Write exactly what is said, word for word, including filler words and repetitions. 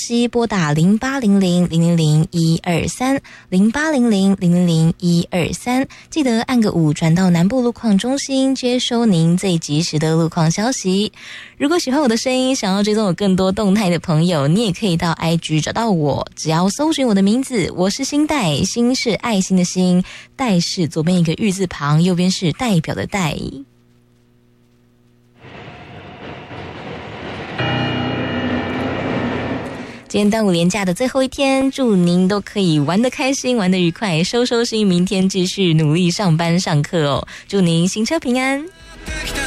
息，拨打零八零零零零零一二三零八零零零零零一二三，记得按个五转到南部路况中心，接收您最及时的路况消息。如果喜欢我的声音，想要追踪我更多动态的朋友，你也可以到 I G 找到我，只要搜寻我的名字，我是心代，心是爱心的心，代是左边一个玉字旁，右边是代表的代。今天端午连假的最后一天，祝您都可以玩得开心，玩得愉快，收收心，明天继续努力上班上课哦。祝您行车平安。